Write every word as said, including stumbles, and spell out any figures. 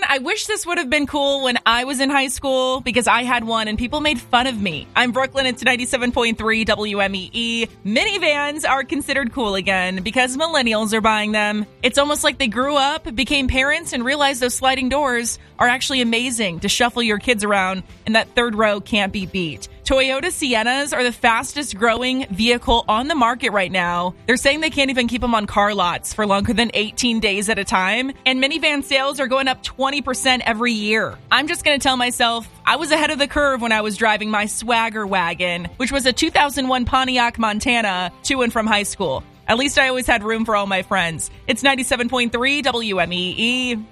I wish this would have been cool when I was in high school because I had one and people made fun of me. I'm Brooklyn. It's ninety-seven point three W M E E. Minivans are considered cool again because millennials are buying them. It's almost like they grew up, became parents, and realized those sliding doors are actually amazing to shuffle your kids around, and that third row can't be beat. Toyota Siennas are the fastest growing vehicle on the market right now. They're saying they can't even keep them on car lots for longer than eighteen days at a time. And minivan sales are going up twenty percent every year. I'm just going to tell myself I was ahead of the curve when I was driving my Swagger wagon, which was a two thousand one Pontiac Montana to and from high school. At least I always had room for all my friends. It's ninety-seven point three W M E E.